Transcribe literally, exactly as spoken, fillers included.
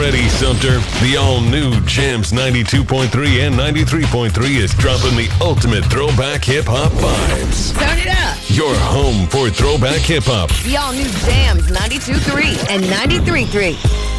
ready, Sumter? The all-new Jams ninety-two point three and ninety-three point three is dropping the ultimate throwback hip-hop vibes. Turn it up. Your home for throwback hip-hop. The all-new Jams ninety-two point three and ninety-three point three.